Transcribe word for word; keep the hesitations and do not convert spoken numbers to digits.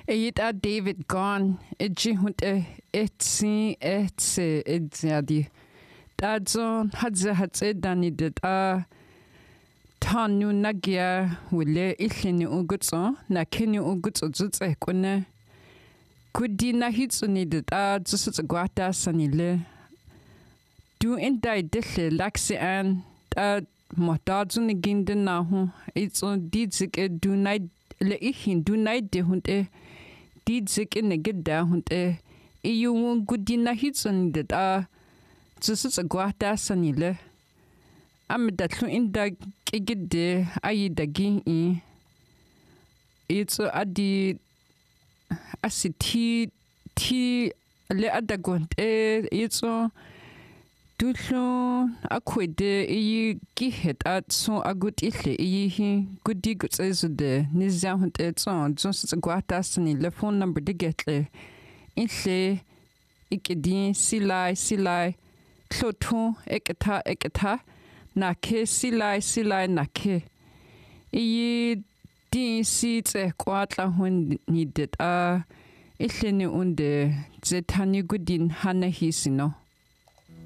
It a David gone. Edgy hunt et si et se edzadi. Dadzon hadze hatze danided a tanu nagia wile ihlini ugutso na keni ugutso zutse kone. Kudi na hitsu nided a zusutz guata sanile. Du indai dishle laksi an a motadzu niginde nahu. It's on didzik e du night le ihin du night de hunt e. Didzik in the get down e you won't good dinner hits on that ah just a guata sanile. I'm that in the get de I the gin it's a di acid tea tea le ada gunt e it's a dutlo akwede e gihet at so a good itle e good digs is the nizahund it's on just a guata sanile phone number de getle itle ikedi silai silai kloto eketa eketa nake silai silai nake e di sitse kwatla hun nidet a ihlene unde zetani gudin hana hisino